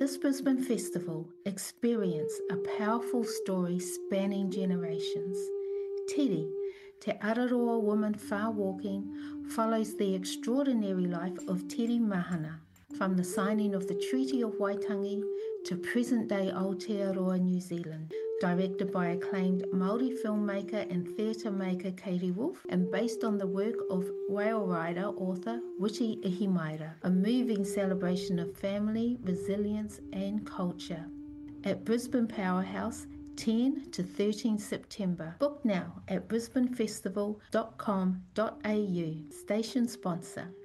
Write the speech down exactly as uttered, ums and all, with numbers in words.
This Brisbane Festival experience a powerful story spanning generations. Tiri, Te Araroa Woman Far Walking, follows the extraordinary life of Tiri Mahana, from the signing of the Treaty of Waitangi to present-day Aotearoa, New Zealand. Directed by acclaimed Māori filmmaker and theatre maker Katie Wolf, and based on the work of whale rider author Witi Ihimaera, a moving celebration of family, resilience and culture. At Brisbane Powerhouse, ten to thirteen September. Book now at brisbane festival dot com dot a u. Station sponsor.